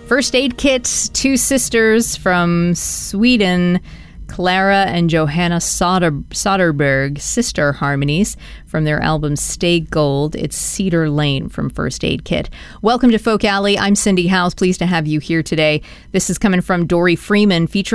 First Aid Kit, two sisters from Sweden, Clara and Johanna Soderberg, Sister Harmonies, from their album Stay Gold. It's Cedar Lane from First Aid Kit. Welcome to Folk Alley. I'm Cindy House. Pleased to have you here today. This is coming from Dory Freeman, featuring